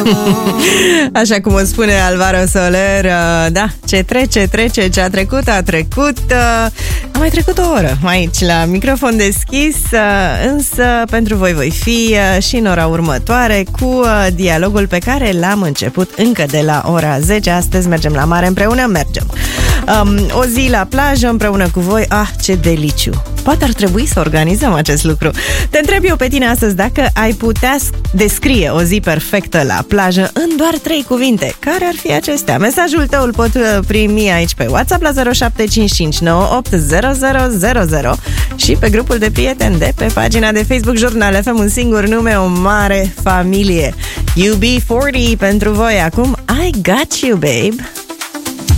Așa cum o spune Alvaro Soler, da, ce trece, ce a trecut, a trecut. A mai trecut o oră aici la microfon deschis, însă pentru voi voi fi și în ora următoare cu dialogul pe care l-am început încă de la ora 10. Astăzi mergem la mare împreună, mergem. O zi la plajă împreună cu voi. Ce deliciu! Poate ar trebui să organizăm acest lucru. Te întreb eu pe tine astăzi dacă ai putea descrie o zi perfectă la plajă în doar 3 cuvinte. Care ar fi acestea? Mesajul tău îl pot primi aici pe WhatsApp la 0755980000 și pe grupul de prieteni de pe pagina de Facebook Jurnal FM, un singur nume, o mare familie. UB40 pentru voi acum. I got you, babe.